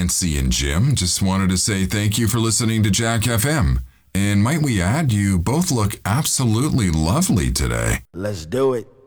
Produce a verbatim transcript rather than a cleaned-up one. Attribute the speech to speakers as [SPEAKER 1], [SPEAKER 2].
[SPEAKER 1] Nancy and Jim. Just wanted to say thank you for listening to Jack F M. And might we add, you both look absolutely lovely today.
[SPEAKER 2] Let's do it.